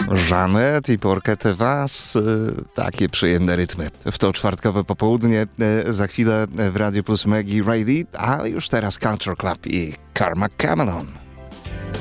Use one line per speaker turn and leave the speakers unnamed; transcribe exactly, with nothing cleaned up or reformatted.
Żanet i Porquete Was, takie przyjemne rytmy. W to czwartkowe popołudnie, za chwilę w Radio Plus Maggie Reilly, a już teraz Culture Club i Karma Cameron.